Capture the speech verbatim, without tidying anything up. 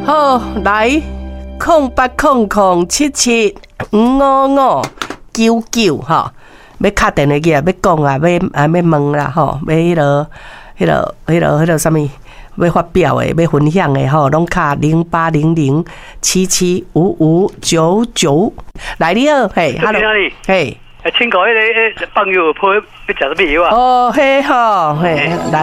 好，来，空八空空七七五五五九九哈，要敲电话去啊，要讲啊，要啊要问啦吼，要迄落、迄落、迄落、迄落什么？要发表的，要分享的吼，拢卡零八零零七七五五九九。来你好，嘿 ，hello， 嘿， 请教迄个朋友陪要食什么药啊？ 哦，嘿吼，嘿，来。